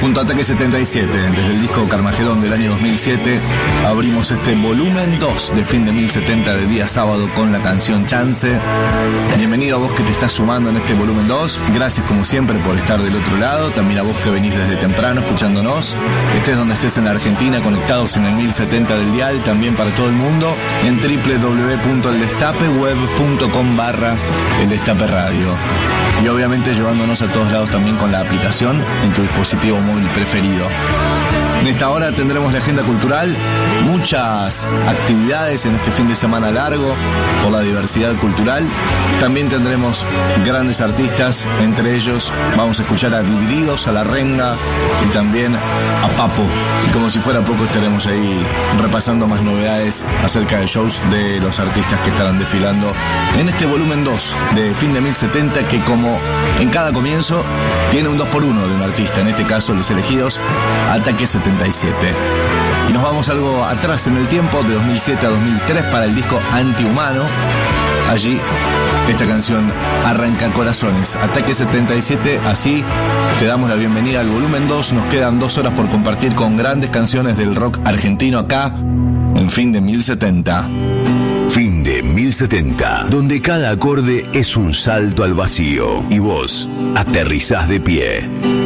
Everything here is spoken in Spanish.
Junto a Ataque 77, desde el disco Carmagedón del año 2007, abrimos este volumen 2 de Fin de 1070 de día sábado con la canción Chance. Bienvenido a vos que te estás sumando en este volumen 2. Gracias como siempre por estar del otro lado. También a vos que venís desde temprano escuchándonos. Estés donde estés en la Argentina, conectados en el 1070 del dial, también para todo el mundo, en www.eldestapeweb.com/El Destape Radio. Y obviamente llevándonos a todos lados también con la aplicación en tu dispositivo móvil preferido. En esta hora tendremos la agenda cultural, muchas actividades en este fin de semana largo por la diversidad cultural. También tendremos grandes artistas, entre ellos vamos a escuchar a Divididos, a La Renga y también a Papo. Y como si fuera poco estaremos ahí repasando más novedades acerca de shows de los artistas que estarán desfilando en este volumen 2 de Fin de 1070, que como en cada comienzo tiene un 2x1 de un artista, en este caso los elegidos Ataque 77. Y nos vamos algo atrás en el tiempo, de 2007 a 2003 para el disco Antihumano. Allí esta canción Arranca Corazones, Ataque 77. Así te damos la bienvenida al volumen 2. Nos quedan 2 horas por compartir con grandes canciones del rock argentino acá en Fin de 1070. Fin de 1070, donde cada acorde es un salto al vacío y vos aterrizás de pie.